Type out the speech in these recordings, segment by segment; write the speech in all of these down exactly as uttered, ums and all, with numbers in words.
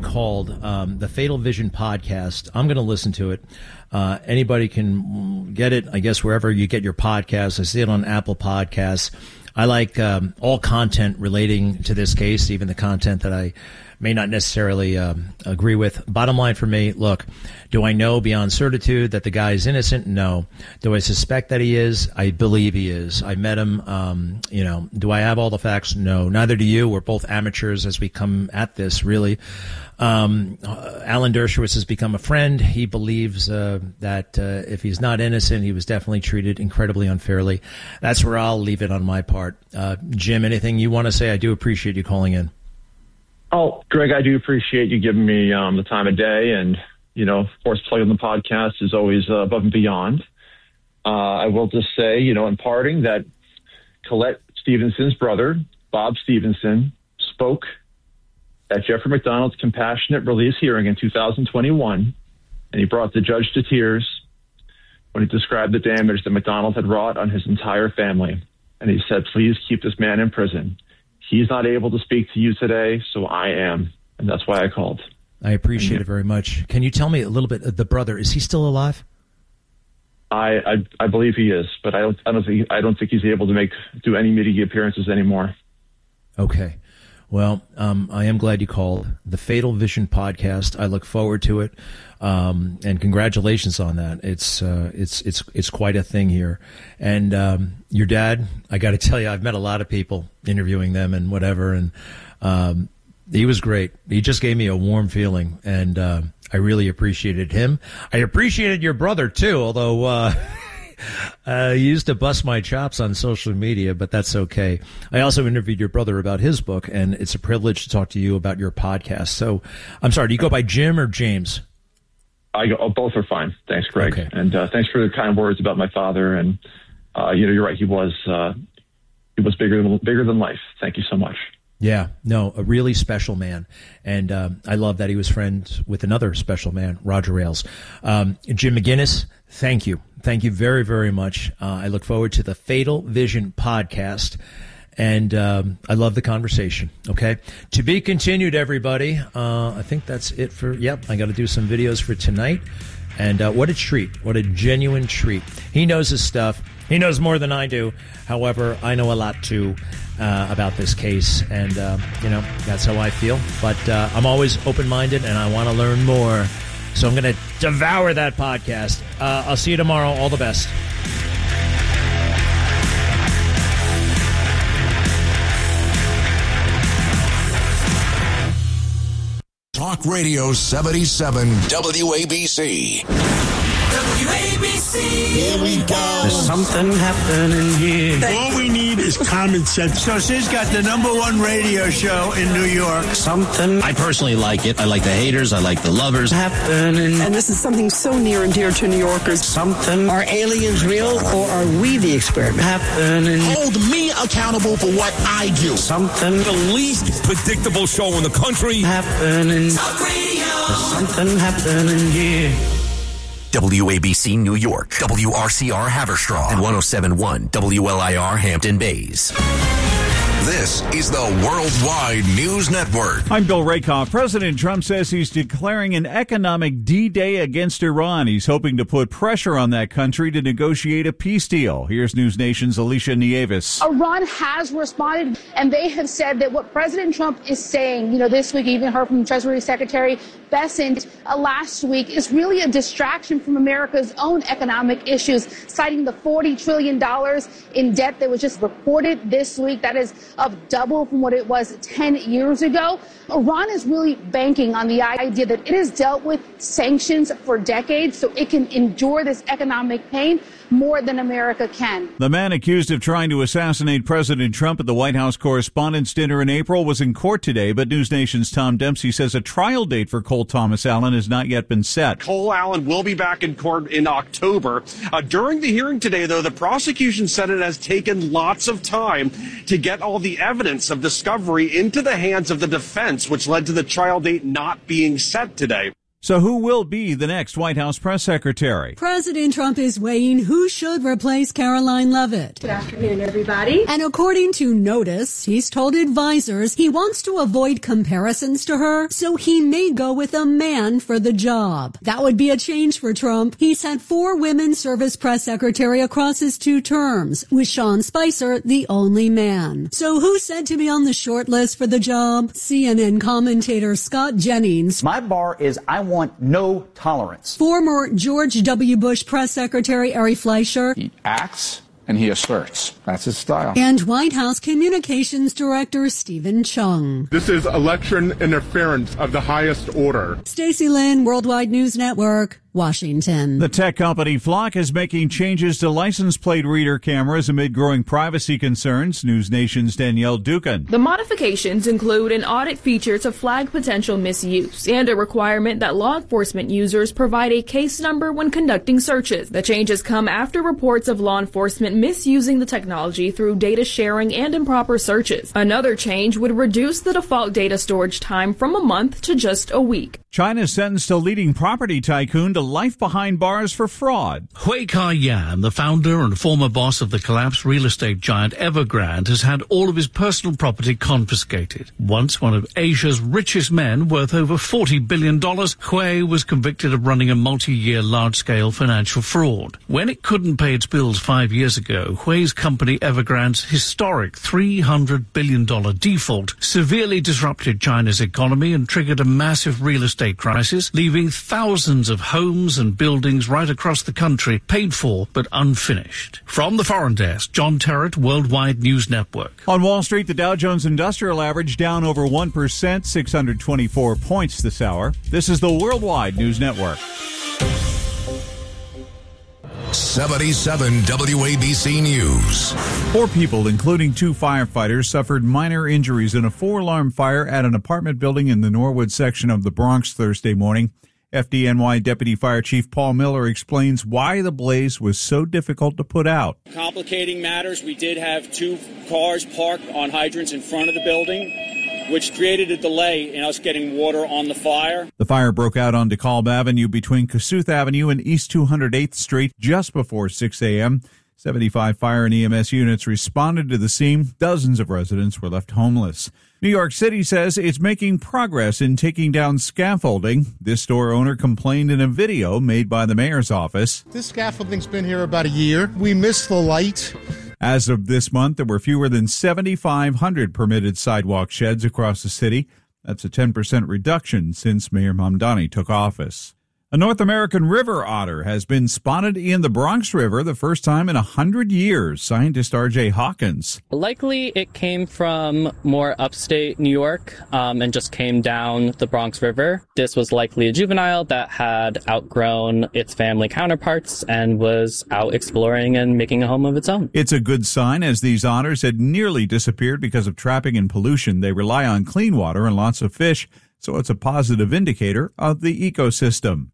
called, um, the Fatal Vision podcast. I'm going to listen to it. Uh, anybody can get it, I guess, wherever you get your podcasts. I see it on Apple Podcasts. I like um, all content relating to this case, even the content that I may not necessarily um, agree with. Bottom line for me, look, do I know beyond certitude that the guy is innocent? No. Do I suspect that he is? I believe he is. I met him. Um, you know, do I have all the facts? No. Neither do you. We're both amateurs as we come at this, really. Um, uh, Alan Dershowitz has become a friend. He believes uh, that uh, if he's not innocent, he was definitely treated incredibly unfairly. That's where I'll leave it on my part. Uh, Jim, anything you want to say? I do appreciate you calling in. Oh, Greg, I do appreciate you giving me um, the time of day. And, you know, of course, plugging the podcast is always uh, above and beyond. Uh, I will just say, you know, in parting, that Colette Stevenson's brother, Bob Stevenson, spoke at Jeffrey McDonald's compassionate release hearing in two thousand twenty-one, and he brought the judge to tears when he described the damage that McDonald had wrought on his entire family. And he said, please keep this man in prison. He's not able to speak to you today, so I am, and that's why I called. I appreciate it very much. Can you tell me a little bit of the brother? Is he still alive? I I, I believe he is, but I don't I don't think I don't think he's able to make do any media appearances anymore. Okay. Well, um, I am glad you called. The Fatal Vision podcast. I look forward to it, um, and congratulations on that. It's uh, it's it's it's quite a thing here. And um, your dad, I got to tell you, I've met a lot of people interviewing them and whatever, and um, he was great. He just gave me a warm feeling, and uh, I really appreciated him. I appreciated your brother too, although. Uh, Uh, he used to bust my chops on social media, but that's okay. I also interviewed your brother about his book, and it's a privilege to talk to you about your podcast. So, I'm sorry, do you go by Jim or James? I go, oh, both are fine. Thanks, Greg. Okay. And uh, thanks for the kind words about my father. And, uh, you know, you're right. He was uh, he was bigger than, bigger than life. Thank you so much. Yeah, no, a really special man. And um, I love that he was friends with another special man, Roger Ailes. Um, Jim McGinnis, thank you. Thank you very, very much. Uh, I look forward to the Fatal Vision podcast. And um, I love the conversation. Okay. To be continued, everybody. Uh, I think that's it for, yep, I got to do some videos for tonight. And uh, what a treat. What a genuine treat. He knows his stuff. He knows more than I do. However, I know a lot, too, uh, about this case. And, uh, you know, that's how I feel. But uh, I'm always open-minded, and I want to learn more. So I'm going to devour that podcast. Uh, I'll see you tomorrow. All the best. Talk Radio seventy-seven W A B C. W A B C. Here we go. There's something happening here. All we need is common sense. So she's got the number one radio show in New York. Something. I personally like it. I like the haters. I like the lovers. Happening. And this is something so near and dear to New Yorkers. Something. Are aliens real, or are we the experiment? Happening. Hold me accountable for what I do. Something. The least predictable show in the country. Happening. Talk Radio. There's something happening here. W A B C New York, W R C R Haverstraw, and one oh seven point one W L I R Hampton Bays. This is the Worldwide News Network. I'm Bill Rakoff. President Trump says he's declaring an economic D-Day against Iran. He's hoping to put pressure on that country to negotiate a peace deal. Here's News Nation's Alicia Nieves. Iran has responded, and they have said that what President Trump is saying, you know, this week, even heard from Treasury Secretary Bessent uh, last week, is really a distraction from America's own economic issues, citing the forty trillion dollars in debt that was just reported this week. That is of double from what it was ten years ago. Iran is really banking on the idea that it has dealt with sanctions for decades, so it can endure this economic pain more than America can. The man accused of trying to assassinate President Trump at the White House Correspondents' Dinner in April was in court today, but News Nation's Tom Dempsey says a trial date for Cole Thomas Allen has not yet been set. Cole Allen will be back in court in October. Uh, during the hearing today, though, the prosecution said it has taken lots of time to get all the evidence of discovery into the hands of the defense, which led to the trial date not being set today. So who will be the next White House press secretary? President Trump is weighing who should replace Caroline Leavitt. Good afternoon, everybody. And according to Notice, he's told advisors he wants to avoid comparisons to her, so he may go with a man for the job. That would be a change for Trump. He's had four women serve as press secretary across his two terms, with Sean Spicer the only man. So who's said to be on the short list for the job? C N N commentator Scott Jennings. My bar is I want no tolerance. Former George W. Bush press secretary Ari Fleischer. He acts and he asserts. That's his style. And White House Communications Director Stephen Chung. This is election interference of the highest order. Stacey Lynn, Worldwide News Network, Washington. The tech company Flock is making changes to license plate reader cameras amid growing privacy concerns. News Nation's Danielle Dukin. The modifications include an audit feature to flag potential misuse and a requirement that law enforcement users provide a case number when conducting searches. The changes come after reports of law enforcement misusing the technology through data sharing and improper searches. Another change would reduce the default data storage time from a month to just a week. China sentenced a leading property tycoon to life behind bars for fraud. Hui Ka-yan, the founder and former boss of the collapsed real estate giant Evergrande, has had all of his personal property confiscated. Once one of Asia's richest men, worth over forty billion dollars, Hui was convicted of running a multi-year large-scale financial fraud. When it couldn't pay its bills five years ago, Hui's company Evergrande's historic three hundred billion dollars default severely disrupted China's economy and triggered a massive real estate crisis, leaving thousands of homes and buildings right across the country paid for but unfinished. From the Foreign Desk, John Terrett, Worldwide News Network. On Wall Street, the Dow Jones Industrial Average down over one percent, six hundred twenty-four points this hour. This is the Worldwide News Network. seventy-seven W A B C News. Four people, including two firefighters, suffered minor injuries in a four-alarm fire at an apartment building in the Norwood section of the Bronx Thursday morning. F D N Y Deputy Fire Chief Paul Miller explains why the blaze was so difficult to put out. Complicating matters, we did have two cars parked on hydrants in front of the building, which created a delay in us getting water on the fire. The fire broke out on DeKalb Avenue between Kossuth Avenue and East two hundred eighth Street just before six a.m. seventy-five fire and E M S units responded to the scene. Dozens of residents were left homeless. New York City says it's making progress in taking down scaffolding. This store owner complained in a video made by the mayor's office. This scaffolding's been here about a year. We missed the light. As of this month, there were fewer than seventy-five hundred permitted sidewalk sheds across the city. That's a ten percent reduction since Mayor Mamdani took office. A North American river otter has been spotted in the Bronx River the first time in one hundred years. Scientist R J Hawkins. Likely it came from more upstate New York um, and just came down the Bronx River. This was likely a juvenile that had outgrown its family counterparts and was out exploring and making a home of its own. It's a good sign, as these otters had nearly disappeared because of trapping and pollution. They rely on clean water and lots of fish, so it's a positive indicator of the ecosystem.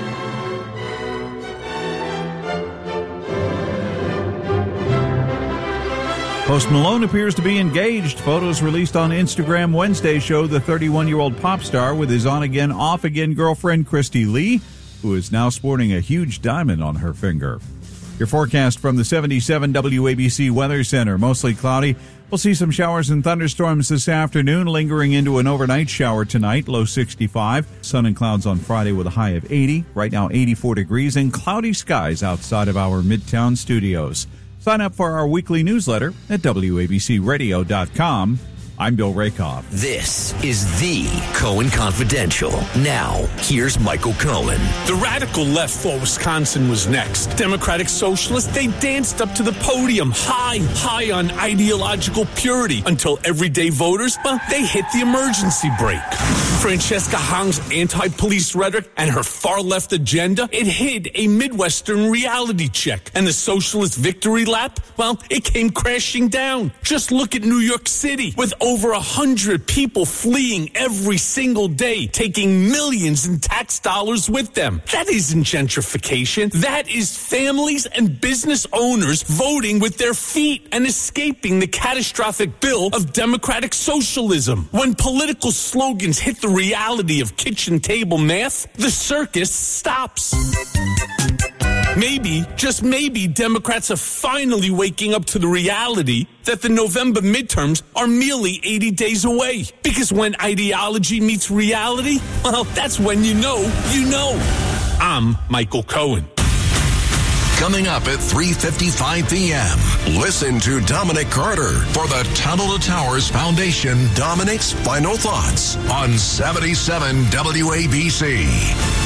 Post Malone appears to be engaged. Photos released on Instagram Wednesday show the thirty-one-year-old pop star with his on-again, off-again girlfriend, Christy Lee, who is now sporting a huge diamond on her finger. Your forecast from the seventy-seven W A B C Weather Center. Mostly cloudy. We'll see some showers and thunderstorms this afternoon, lingering into an overnight shower tonight, low sixty-five. Sun and clouds on Friday with a high of eighty. Right now, eighty-four degrees and cloudy skies outside of our Midtown studios. Sign up for our weekly newsletter at W A B C radio dot com. I'm Bill Rakoff. This is the Cohen Confidential. Now, here's Michael Cohen. The radical left thought Wisconsin was next. Democratic Socialists, they danced up to the podium, high, high on ideological purity, until everyday voters, well, they hit the emergency brake. Francesca Hong's anti-police rhetoric and her far-left agenda, it hid a Midwestern reality check. And the socialist victory lap, well, it came crashing down. Just look at New York City, with over a hundred people fleeing every single day, taking millions in tax dollars with them. That isn't gentrification. That is families and business owners voting with their feet and escaping the catastrophic bill of democratic socialism. When political slogans hit the reality of kitchen table math, the circus stops. Maybe, just maybe, Democrats are finally waking up to the reality that the November midterms are merely eighty days away. Because when ideology meets reality, well, that's when you know, you know. I'm Michael Cohen. Coming up at three fifty-five p.m., listen to Dominic Carter for the Tunnel to Towers Foundation Dominic's Final Thoughts on seventy-seven W A B C.